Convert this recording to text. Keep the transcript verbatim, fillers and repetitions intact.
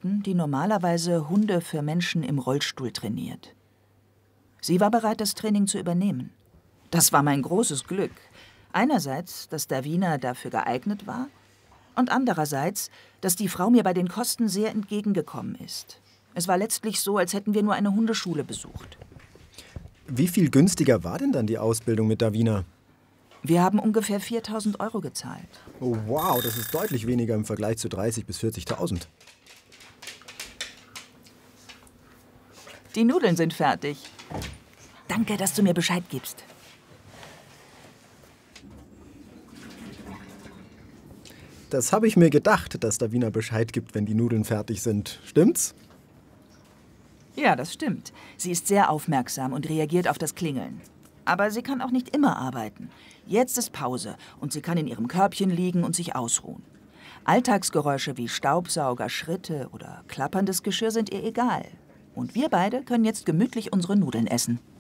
Therapeutin, die normalerweise Hunde für Menschen im Rollstuhl trainiert. Sie war bereit, das Training zu übernehmen. Das war mein großes Glück. Einerseits, dass Davina dafür geeignet war und andererseits, dass die Frau mir bei den Kosten sehr entgegengekommen ist. Es war letztlich so, als hätten wir nur eine Hundeschule besucht. Wie viel günstiger war denn dann die Ausbildung mit Davina? Wir haben ungefähr viertausend Euro gezahlt. Oh, wow, das ist deutlich weniger im Vergleich zu dreißigtausend bis vierzigtausend. Die Nudeln sind fertig. Danke, dass du mir Bescheid gibst. Das habe ich mir gedacht, dass Davina Bescheid gibt, wenn die Nudeln fertig sind. Stimmt's? Ja, das stimmt. Sie ist sehr aufmerksam und reagiert auf das Klingeln. Aber sie kann auch nicht immer arbeiten. Jetzt ist Pause und sie kann in ihrem Körbchen liegen und sich ausruhen. Alltagsgeräusche wie Staubsauger, Schritte oder klapperndes Geschirr sind ihr egal. Und wir beide können jetzt gemütlich unsere Nudeln essen.